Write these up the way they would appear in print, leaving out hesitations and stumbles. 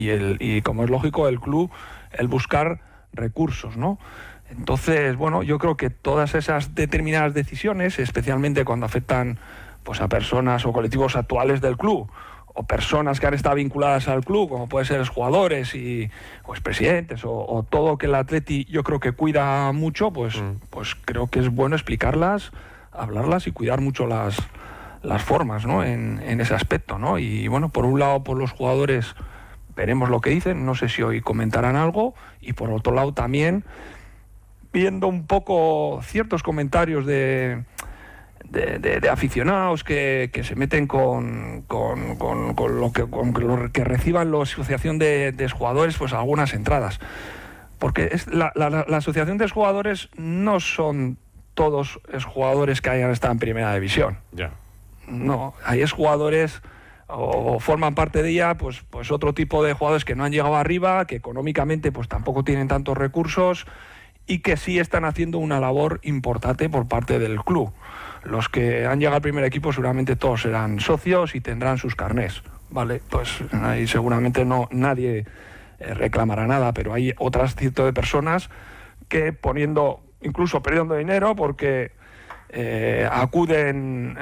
y como es lógico, el club, el buscar recursos, ¿no? Entonces, bueno, yo creo que todas esas determinadas decisiones, especialmente cuando afectan pues a personas o colectivos actuales del club, o personas que han estado vinculadas al club, como pueden ser los jugadores y pues presidentes, o todo que el Atleti yo creo que cuida mucho, pues creo que es bueno explicarlas, hablarlas y cuidar mucho las formas, ¿no? en ese aspecto, ¿no? Y bueno, por un lado, por los jugadores veremos lo que dicen, no sé si hoy comentarán algo, y por otro lado también viendo un poco ciertos comentarios de aficionados que se meten con lo que reciban la asociación de jugadores, pues algunas entradas, porque la asociación de jugadores no son todos jugadores que hayan estado en primera división. Ya. No, hay jugadores o forman parte de ella, pues otro tipo de jugadores que no han llegado arriba, que económicamente pues tampoco tienen tantos recursos y que sí están haciendo una labor importante por parte del club. Los que han llegado al primer equipo seguramente todos serán socios y tendrán sus carnés, ¿vale? Pues ahí seguramente nadie reclamará nada, pero hay otras tipo de personas que incluso perdiendo dinero porque acuden,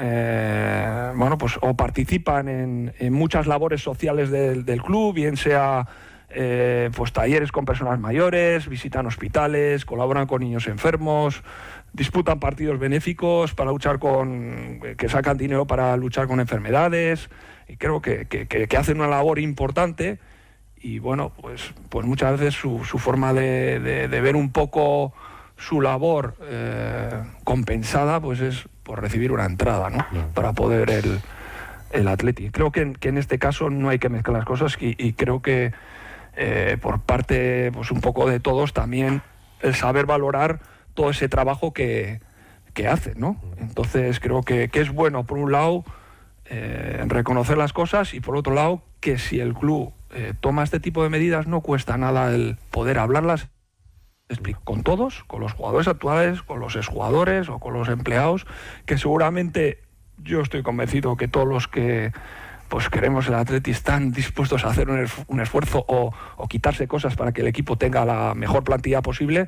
pues o participan en muchas labores sociales del club, bien sea pues talleres con personas mayores, visitan hospitales, colaboran con niños enfermos, disputan partidos benéficos para luchar que sacan dinero para luchar con enfermedades, y creo que hacen una labor importante. Y bueno, pues muchas veces su forma de ver un poco su labor compensada pues es por recibir una entrada, ¿no? Para poder el Atleti. Creo que en este caso no hay que mezclar las cosas y creo que por parte pues un poco de todos también el saber valorar todo ese trabajo que hacen, ¿no? Entonces creo que es bueno, por un lado, reconocer las cosas, y por otro lado, que si el club toma este tipo de medidas, no cuesta nada el poder hablarlas con todos, con los jugadores actuales, con los exjugadores o con los empleados, que seguramente yo estoy convencido que todos los que pues queremos el Atleti están dispuestos a hacer un esfuerzo o quitarse cosas para que el equipo tenga la mejor plantilla posible,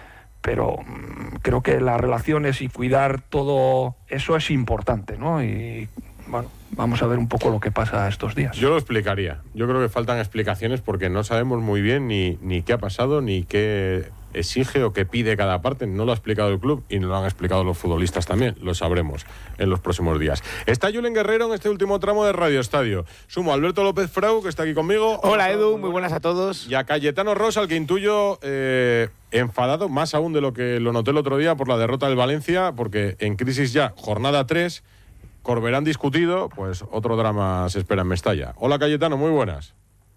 pero creo que las relaciones y cuidar todo eso es importante, ¿no? Y bueno, vamos a ver un poco lo que pasa estos días. Yo lo explicaría. Yo creo que faltan explicaciones porque no sabemos muy bien ni qué ha pasado, ni qué exige o qué pide cada parte. No lo ha explicado el club y no lo han explicado los futbolistas también. Lo sabremos en los próximos días. Está Julen Guerrero en este último tramo de Radio Estadio. Sumo a Alberto López Frau, que está aquí conmigo. Hola Edu, muy buenas a todos. Y a Cayetano Ros, al que intuyo enfadado, más aún de lo que lo noté el otro día por la derrota del Valencia, porque en crisis ya, jornada 3, Corberán discutido, pues otro drama se espera en Mestalla. Hola Cayetano, muy buenas.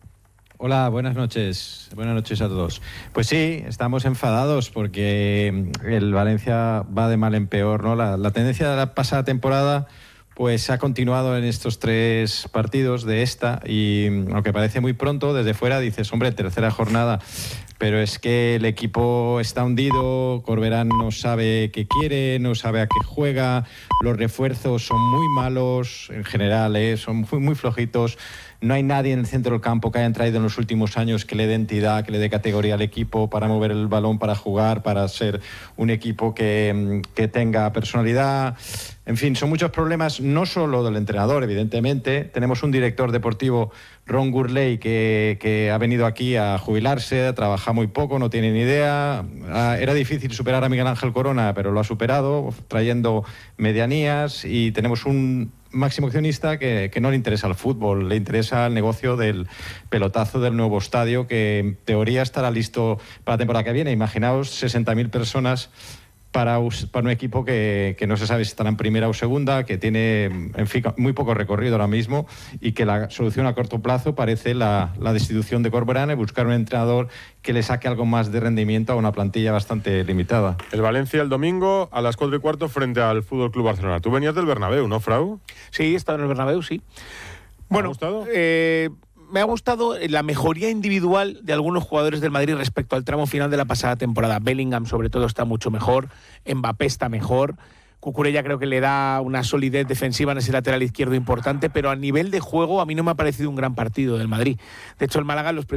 Hola, buenas noches. Buenas noches a todos. Pues sí, estamos enfadados porque el Valencia va de mal en peor, ¿no? La tendencia de la pasada temporada pues ha continuado en estos 3 partidos de esta, y aunque parece muy pronto, desde fuera dices, hombre, tercera jornada, pero es que el equipo está hundido, Corberán no sabe qué quiere, no sabe a qué juega, los refuerzos son muy malos en general, son muy flojitos. No hay nadie en el centro del campo que hayan traído en los últimos años que le dé entidad, que le dé categoría al equipo para mover el balón, para jugar, para ser un equipo que tenga personalidad. En fin, son muchos problemas, no solo del entrenador, evidentemente. Tenemos un director deportivo, Ron Gurley, que ha venido aquí a jubilarse, trabaja muy poco, no tiene ni idea. Era difícil superar a Miguel Ángel Corona, pero lo ha superado, trayendo medianías, y tenemos un máximo accionista que no le interesa el fútbol, le interesa el negocio del pelotazo del nuevo estadio, que en teoría estará listo para la temporada que viene. Imaginaos 60.000 personas para un equipo que no se sabe si estará en primera o segunda, que tiene, en fin, muy poco recorrido ahora mismo, y que la solución a corto plazo parece la destitución de Corberán y buscar un entrenador que le saque algo más de rendimiento a una plantilla bastante limitada. El Valencia el domingo a las 4:15 frente al Fútbol Club Barcelona. Tú venías del Bernabéu, ¿no, Frau? Sí, he estado en el Bernabéu, sí. ¿Te ha gustado? Me ha gustado la mejoría individual de algunos jugadores del Madrid respecto al tramo final de la pasada temporada. Bellingham, sobre todo, está mucho mejor. Mbappé está mejor. Cucurella creo que le da una solidez defensiva en ese lateral izquierdo importante, pero a nivel de juego a mí no me ha parecido un gran partido del Madrid. De hecho, el Málaga en los